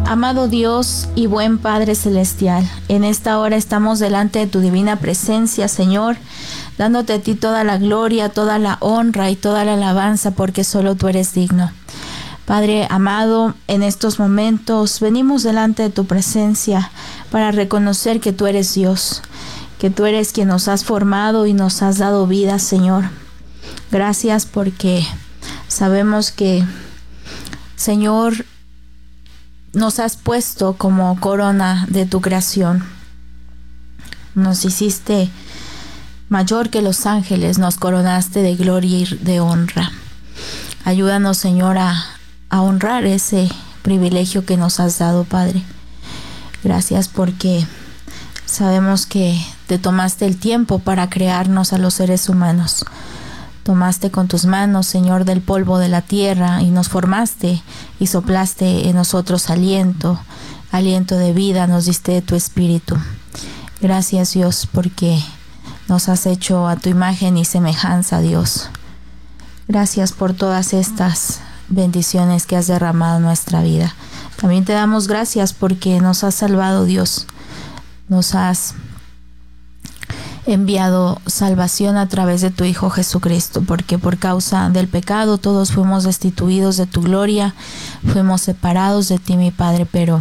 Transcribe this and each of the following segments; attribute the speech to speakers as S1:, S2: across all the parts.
S1: Amado Dios y buen Padre Celestial, en esta hora estamos delante de tu divina presencia, Señor, dándote a ti toda la gloria, toda la honra y toda la alabanza, porque solo tú eres digno. Padre amado, en estos momentos venimos delante de tu presencia para reconocer que tú eres Dios, que tú eres quien nos has formado y nos has dado vida, Señor. Gracias porque sabemos que, Señor, nos has puesto como corona de tu creación. Nos hiciste mayor que los ángeles, nos coronaste de gloria y de honra. Ayúdanos, Señor, a honrar ese privilegio que nos has dado, Padre. Gracias porque sabemos que te tomaste el tiempo para crearnos a los seres humanos. Tomaste con tus manos, Señor, del polvo de la tierra y nos formaste y soplaste en nosotros aliento de vida, nos diste de tu espíritu. Gracias, Dios, porque nos has hecho a tu imagen y semejanza, Dios. Gracias por todas estas bendiciones que has derramado en nuestra vida. También te damos gracias porque nos has salvado, Dios. Nos has enviado salvación a través de tu Hijo Jesucristo, porque por causa del pecado todos fuimos destituidos de tu gloria, fuimos separados de ti, mi Padre, pero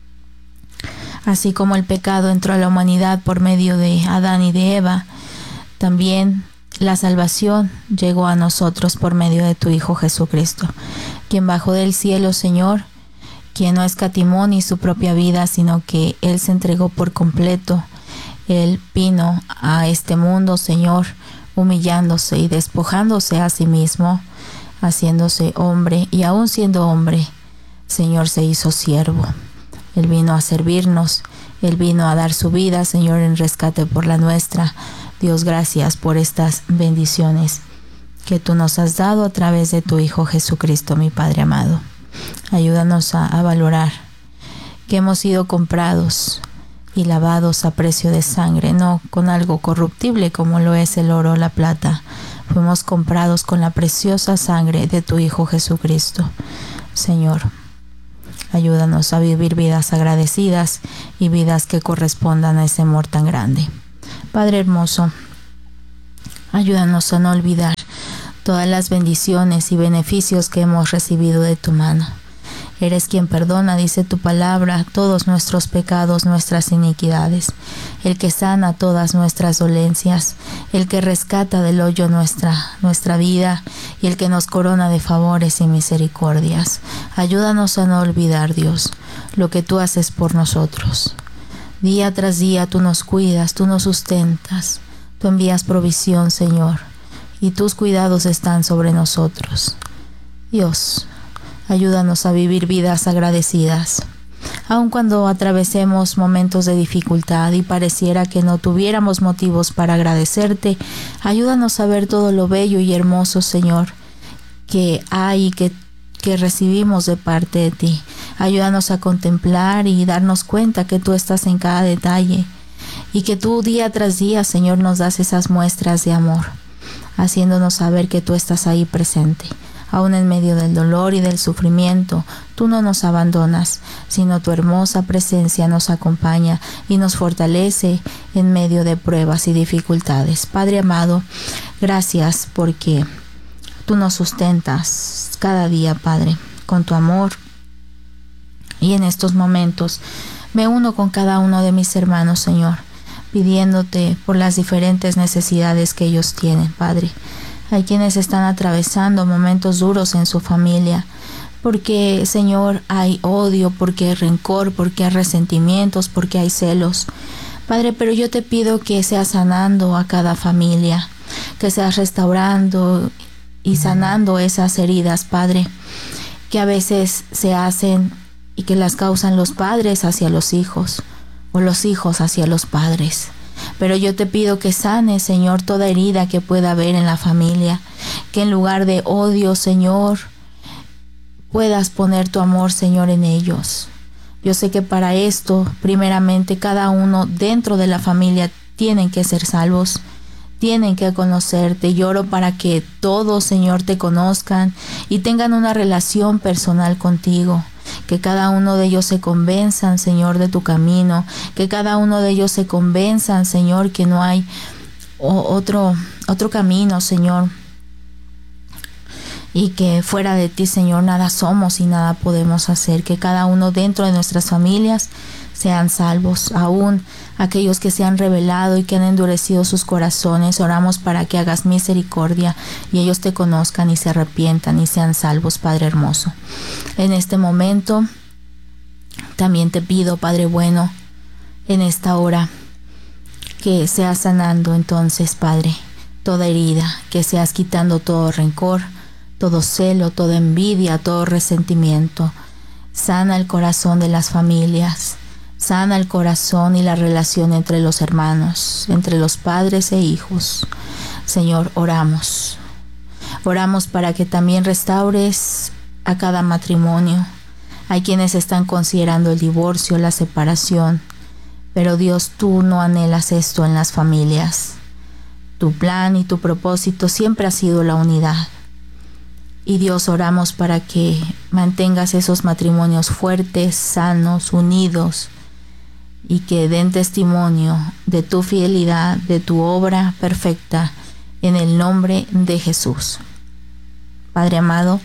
S1: así como el pecado entró a la humanidad por medio de Adán y de Eva, también la salvación llegó a nosotros por medio de tu Hijo Jesucristo, quien bajó del cielo, Señor, quien no escatimó ni su propia vida, sino que Él se entregó por completo. Él vino a este mundo, Señor, humillándose y despojándose a sí mismo, haciéndose hombre, y aún siendo hombre, Señor, se hizo siervo. Él vino a servirnos, Él vino a dar su vida, Señor, en rescate por la nuestra. Dios, gracias por estas bendiciones que tú nos has dado a través de tu Hijo Jesucristo, mi Padre amado. Ayúdanos a valorar que hemos sido comprados y lavados a precio de sangre, no con algo corruptible como lo es el oro o la plata. Fuimos comprados con la preciosa sangre de tu Hijo Jesucristo. Señor, ayúdanos a vivir vidas agradecidas y vidas que correspondan a ese amor tan grande. Padre hermoso, ayúdanos a no olvidar todas las bendiciones y beneficios que hemos recibido de tu mano. Eres quien perdona, dice tu palabra, todos nuestros pecados, nuestras iniquidades, el que sana todas nuestras dolencias, el que rescata del hoyo nuestra vida y el que nos corona de favores y misericordias. Ayúdanos a no olvidar, Dios, lo que tú haces por nosotros. Día tras día tú nos cuidas, tú nos sustentas, tú envías provisión, Señor, y tus cuidados están sobre nosotros. Dios, ayúdanos a vivir vidas agradecidas. Aun cuando atravesemos momentos de dificultad y pareciera que no tuviéramos motivos para agradecerte, ayúdanos a ver todo lo bello y hermoso, Señor, que hay y que recibimos de parte de ti. Ayúdanos a contemplar y darnos cuenta que tú estás en cada detalle y que tú día tras día, Señor, nos das esas muestras de amor, haciéndonos saber que tú estás ahí presente. Aún en medio del dolor y del sufrimiento, tú no nos abandonas, sino tu hermosa presencia nos acompaña y nos fortalece en medio de pruebas y dificultades. Padre amado, gracias porque tú nos sustentas cada día, Padre, con tu amor. Y en estos momentos me uno con cada uno de mis hermanos, Señor, pidiéndote por las diferentes necesidades que ellos tienen, Padre. Hay quienes están atravesando momentos duros en su familia, porque, Señor, hay odio, porque hay rencor, porque hay resentimientos, porque hay celos. Padre, pero yo te pido que seas sanando a cada familia, que seas restaurando y sanando esas heridas, Padre, que a veces se hacen y que las causan los padres hacia los hijos o los hijos hacia los padres. Pero yo te pido que sanes, Señor, toda herida que pueda haber en la familia, que en lugar de odio, Señor, puedas poner tu amor, Señor, en ellos. Yo sé que para esto, primeramente, cada uno dentro de la familia tienen que ser salvos, tienen que conocerte. Lloro para que todos, Señor, te conozcan y tengan una relación personal contigo, que cada uno de ellos se convenzan, Señor, de tu camino, que cada uno de ellos se convenzan, Señor, que no hay otro camino, Señor, y que fuera de ti, Señor, nada somos y nada podemos hacer, que cada uno dentro de nuestras familias sean salvos, aún aquellos que se han rebelado y que han endurecido sus corazones. Oramos para que hagas misericordia y ellos te conozcan y se arrepientan y sean salvos, Padre hermoso. En este momento también te pido, Padre bueno, en esta hora, que seas sanando entonces, Padre, toda herida, que seas quitando todo rencor, todo celo, toda envidia, todo resentimiento. Sana el corazón de las familias. Sana el corazón y la relación entre los hermanos, entre los padres e hijos. Señor, oramos. Oramos para que también restaures a cada matrimonio. Hay quienes están considerando el divorcio, la separación. Pero Dios, tú no anhelas esto en las familias. Tu plan y tu propósito siempre ha sido la unidad. Y Dios, oramos para que mantengas esos matrimonios fuertes, sanos, unidos, y que den testimonio de tu fidelidad, de tu obra perfecta, en el nombre de Jesús. Padre amado,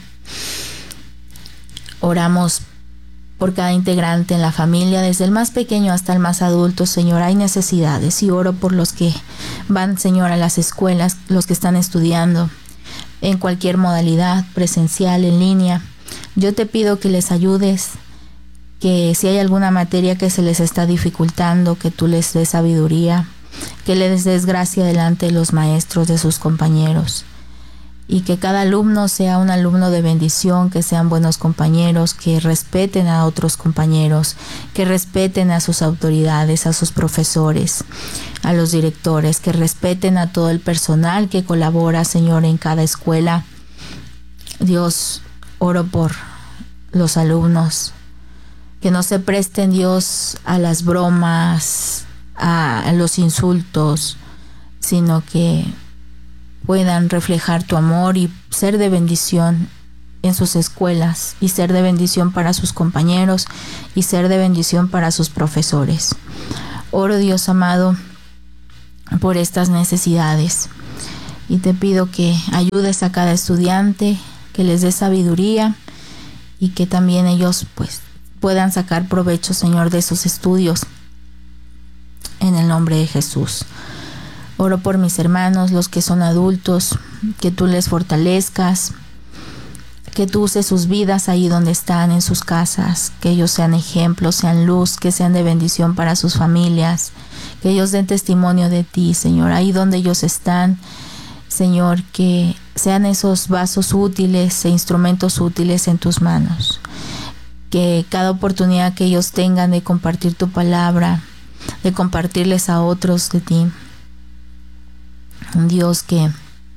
S1: oramos por cada integrante en la familia, desde el más pequeño hasta el más adulto. Señor, hay necesidades, y oro por los que van, Señor, a las escuelas, los que están estudiando en cualquier modalidad, presencial, en línea. Yo te pido que les ayudes, que si hay alguna materia que se les está dificultando, que tú les des sabiduría, que les des gracia delante de los maestros, de sus compañeros, y que cada alumno sea un alumno de bendición, que sean buenos compañeros, que respeten a otros compañeros, que respeten a sus autoridades, a sus profesores, a los directores, que respeten a todo el personal que colabora, Señor, en cada escuela. Dios, oro por los alumnos, que no se presten, Dios, a las bromas, a los insultos, sino que puedan reflejar tu amor y ser de bendición en sus escuelas, y ser de bendición para sus compañeros, y ser de bendición para sus profesores. Oro, Dios amado, por estas necesidades, y te pido que ayudes a cada estudiante, que les des sabiduría, y que también ellos pues puedan sacar provecho, Señor, de sus estudios, en el nombre de Jesús. Oro por mis hermanos, los que son adultos, que tú les fortalezcas, que tú uses sus vidas ahí donde están, en sus casas, que ellos sean ejemplos, sean luz, que sean de bendición para sus familias, que ellos den testimonio de ti, Señor, ahí donde ellos están, Señor, que sean esos vasos útiles e instrumentos útiles en tus manos. Que cada oportunidad que ellos tengan de compartir tu palabra, de compartirles a otros de ti, Dios, que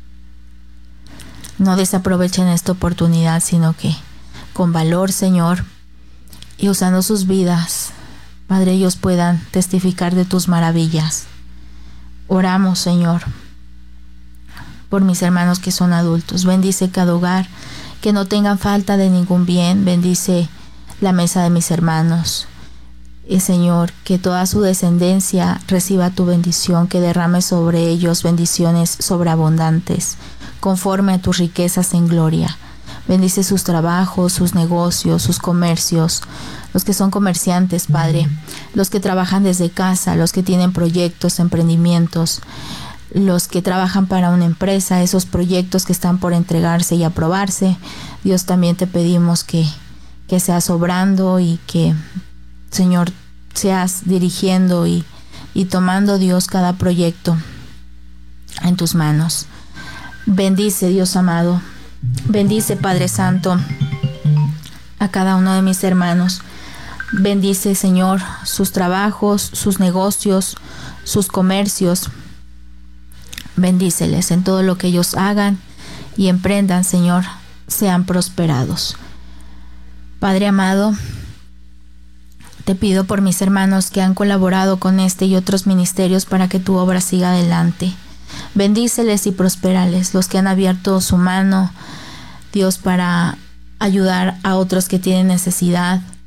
S1: no desaprovechen esta oportunidad, sino que con valor, Señor, y usando sus vidas, Padre, ellos puedan testificar de tus maravillas. Oramos, Señor, por mis hermanos que son adultos. Bendice cada hogar, que no tengan falta de ningún bien. Bendice la mesa de mis hermanos. Y Señor, que toda su descendencia reciba tu bendición, que derrame sobre ellos bendiciones sobreabundantes, conforme a tus riquezas en gloria. Bendice sus trabajos, sus negocios, sus comercios, los que son comerciantes, Padre, los que trabajan desde casa, los que tienen proyectos, emprendimientos, los que trabajan para una empresa, esos proyectos que están por entregarse y aprobarse. Dios, también te pedimos que seas obrando y que, Señor, seas dirigiendo y tomando, Dios, cada proyecto en tus manos. Bendice, Dios amado. Bendice, Padre Santo, a cada uno de mis hermanos. Bendice, Señor, sus trabajos, sus negocios, sus comercios. Bendíceles en todo lo que ellos hagan y emprendan, Señor, sean prosperados. Padre amado, te pido por mis hermanos que han colaborado con este y otros ministerios para que tu obra siga adelante. Bendíceles y prospérales, los que han abierto su mano, Dios, para ayudar a otros que tienen necesidad.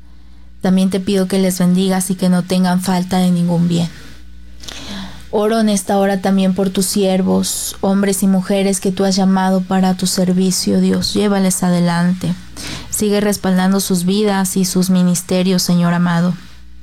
S1: También te pido que les bendigas y que no tengan falta de ningún bien. Oro en esta hora también por tus siervos, hombres y mujeres que tú has llamado para tu servicio, Dios. Llévales adelante. Sigue respaldando sus vidas y sus ministerios, Señor amado.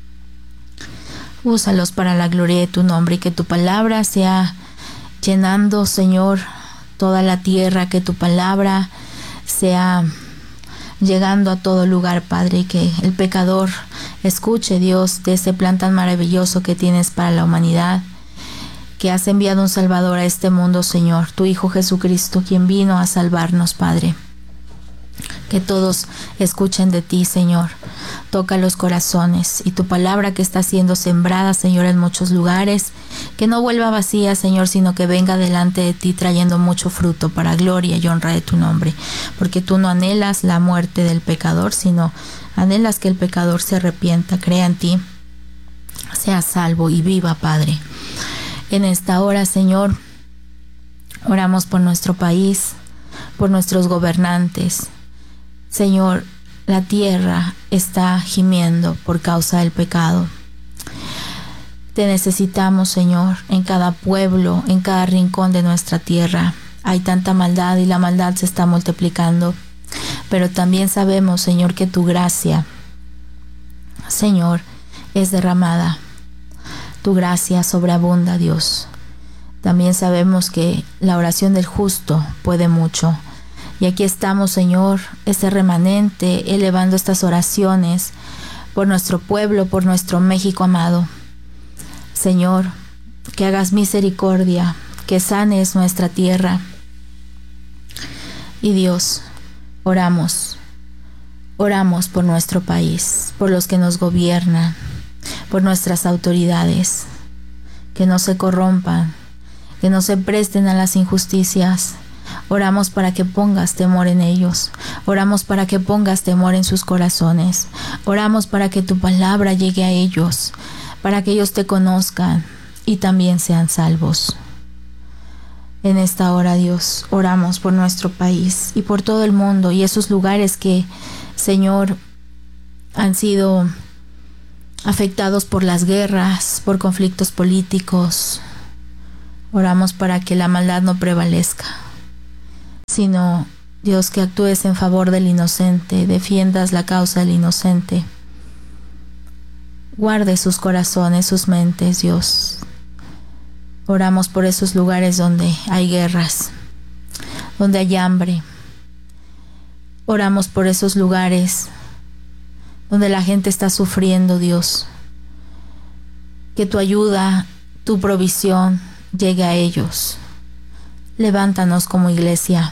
S1: Úsalos para la gloria de tu nombre y que tu palabra sea llenando, Señor, toda la tierra, que tu palabra sea llegando a todo lugar, Padre, y que el pecador escuche, Dios, de ese plan tan maravilloso que tienes para la humanidad, que has enviado un Salvador a este mundo, Señor, tu Hijo Jesucristo, quien vino a salvarnos, Padre. Que todos escuchen de ti, Señor. Toca los corazones y tu palabra que está siendo sembrada, Señor, en muchos lugares, que no vuelva vacía, Señor, sino que venga delante de ti trayendo mucho fruto para gloria y honra de tu nombre, porque tú no anhelas la muerte del pecador, sino anhelas que el pecador se arrepienta, crea en ti, sea salvo y viva, Padre. En esta hora, Señor, oramos por nuestro país, por nuestros gobernantes. Señor, la tierra está gimiendo por causa del pecado. Te necesitamos, Señor, en cada pueblo, en cada rincón de nuestra tierra. Hay tanta maldad y la maldad se está multiplicando. Pero también sabemos, Señor, que tu gracia, Señor, es derramada. Tu gracia sobreabunda, Dios. También sabemos que la oración del justo puede mucho. Y aquí estamos, Señor, este remanente, elevando estas oraciones por nuestro pueblo, por nuestro México amado. Señor, que hagas misericordia, que sanes nuestra tierra. Y Dios, oramos por nuestro país, por los que nos gobiernan, por nuestras autoridades, que no se corrompan, que no se presten a las injusticias. Oramos para que pongas temor en ellos. Oramos para que pongas temor en sus corazones. Oramos para que tu palabra llegue a ellos, para que ellos te conozcan y también sean salvos. En esta hora, Dios, oramos por nuestro país y por todo el mundo y esos lugares que, Señor, han sido afectados por las guerras, por conflictos políticos. Oramos para que la maldad no prevalezca, sino, Dios, que actúes en favor del inocente, defiendas la causa del inocente. Guarde sus corazones, sus mentes, Dios. Oramos por esos lugares donde hay guerras, donde hay hambre. Oramos por esos lugares donde la gente está sufriendo, Dios. Que tu ayuda, tu provisión llegue a ellos. Levántanos como iglesia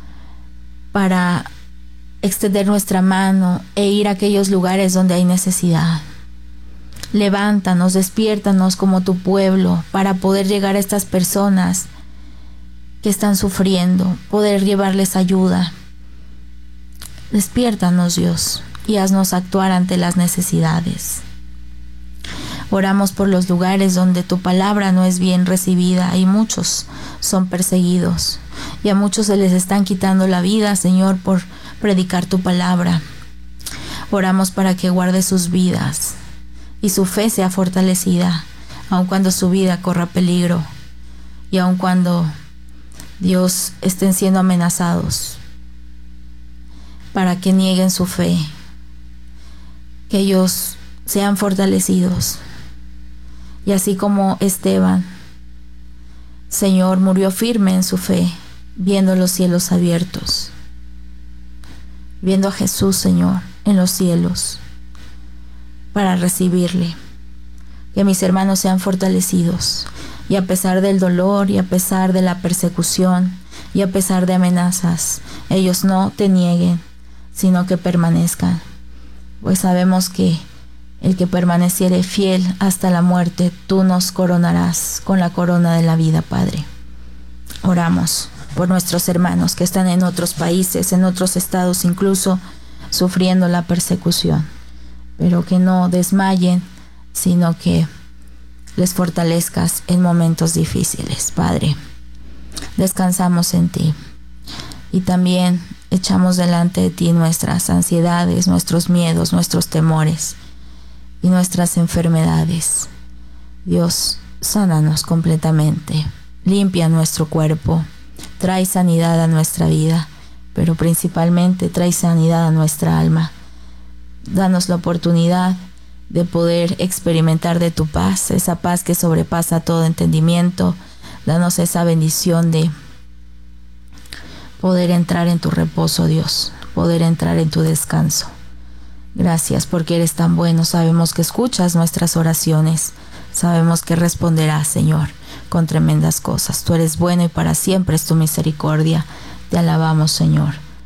S1: para extender nuestra mano e ir a aquellos lugares donde hay necesidad. Levántanos, despiértanos como tu pueblo para poder llegar a estas personas que están sufriendo, poder llevarles ayuda. Despiértanos, Dios, y haznos actuar ante las necesidades. Oramos por los lugares donde tu palabra no es bien recibida y muchos son perseguidos y a muchos se les están quitando la vida, Señor, por predicar tu palabra. Oramos para que guarde sus vidas y su fe sea fortalecida, aun cuando su vida corra peligro y aun cuando, Dios, estén siendo amenazados, para que nieguen su fe, que ellos sean fortalecidos. Y así como Esteban, Señor, murió firme en su fe, viendo los cielos abiertos, viendo a Jesús, Señor, en los cielos, para recibirle. Que mis hermanos sean fortalecidos, y a pesar del dolor, y a pesar de la persecución, y a pesar de amenazas, ellos no te nieguen, sino que permanezcan. Pues sabemos que el que permaneciere fiel hasta la muerte, tú nos coronarás con la corona de la vida, Padre. Oramos por nuestros hermanos que están en otros países, en otros estados, incluso sufriendo la persecución, pero que no desmayen, sino que les fortalezcas en momentos difíciles, Padre. Descansamos en ti y también echamos delante de ti nuestras ansiedades, nuestros miedos, nuestros temores, y nuestras enfermedades. Dios, sánanos completamente, limpia nuestro cuerpo, trae sanidad a nuestra vida, pero principalmente trae sanidad a nuestra alma. Danos la oportunidad de poder experimentar de tu paz, esa paz que sobrepasa todo entendimiento. Danos esa bendición de poder entrar en tu reposo, Dios, poder entrar en tu descanso. Gracias porque eres tan bueno. Sabemos que escuchas nuestras oraciones. Sabemos que responderás, Señor, con tremendas cosas. Tú eres bueno y para siempre es tu misericordia. Te alabamos, Señor.